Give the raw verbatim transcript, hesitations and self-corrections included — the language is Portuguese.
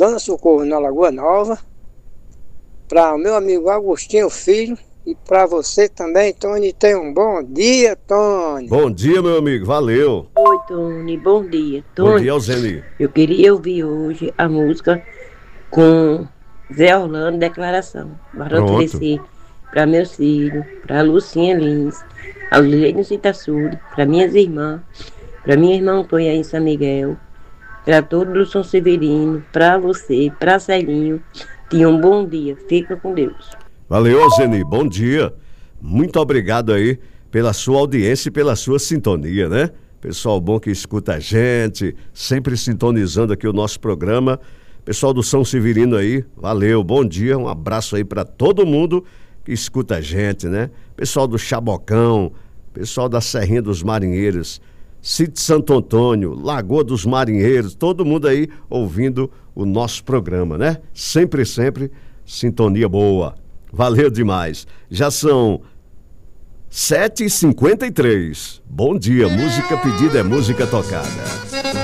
Dona Socorro, na Lagoa Nova, para o meu amigo Agostinho Filho e para você também, Tony. Tenha um bom dia, Tony. Bom dia, meu amigo, valeu. Oi, Tony, bom dia. Tony, Bom dia, Alzeni. Eu queria ouvir hoje a música com Zé Orlando, Declaração. Para oferecer para meus filhos, para Lucinha Lins, ao Lênio Citassuri, para minhas irmãs, para minha irmã Antônia em São Miguel, para todo do São Severino, para você, para Celinho. Tenha um bom dia, fica com Deus. Valeu, Zeni, bom dia. Muito obrigado aí pela sua audiência e pela sua sintonia, né? Pessoal bom que escuta a gente, sempre sintonizando aqui o nosso programa. Pessoal do São Severino aí, valeu, bom dia, um abraço aí para todo mundo que escuta a gente, né? Pessoal do Chabocão, pessoal da Serrinha dos Marinheiros, Sítio Santo Antônio, Lagoa dos Marinheiros, todo mundo aí ouvindo o nosso programa, né? Sempre, sempre, sintonia boa. Valeu demais. Já são sete e cinquenta e três. Bom dia, música pedida é música tocada.